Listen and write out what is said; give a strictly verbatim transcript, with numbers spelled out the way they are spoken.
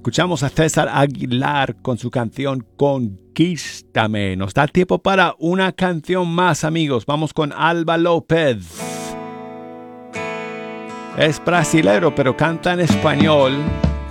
Escuchamos a César Aguilar con su canción Conquístame. Nos da tiempo para una canción más, amigos. Vamos con Alba López. Es brasilero, pero canta en español.